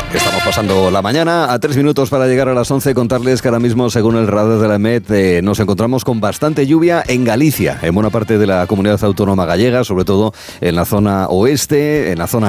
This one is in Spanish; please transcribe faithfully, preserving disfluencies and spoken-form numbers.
Estamos pasando la mañana a tres minutos para llegar a las once. Contarles que ahora mismo, según el radar de la EMET, eh, nos encontramos con bastante lluvia en Galicia, en buena parte de la comunidad autónoma gallega, sobre todo en la zona oeste, en la zona